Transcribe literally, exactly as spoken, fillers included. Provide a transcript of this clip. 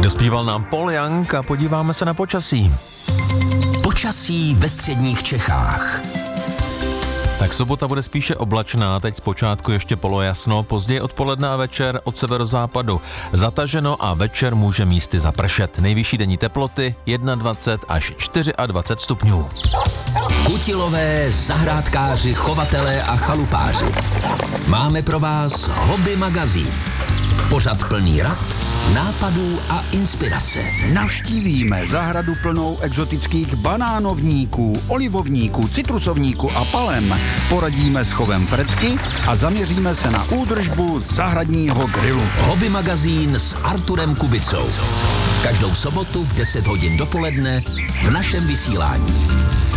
Zpíval nám Paul Young a podíváme se na počasí. Počasí ve středních Čechách. Tak sobota bude spíše oblačná, teď zpočátku ještě polojasno, později odpoledne a večer od severozápadu zataženo a večer může místy zapršet. Nejvyšší denní teploty dvacet jedna až dvacet čtyři stupňů. Kutilové, zahrádkáři, chovatelé a chalupáři. Máme pro vás Hobby magazín. Pořad plný rad, nápadů a inspirace. Navštívíme zahradu plnou exotických banánovníků, olivovníků, citrusovníků a palem. Poradíme s chovem fretky a zaměříme se na údržbu zahradního grilu. Hobby magazín s Arturem Kubicou. Každou sobotu v deset hodin dopoledne v našem vysílání.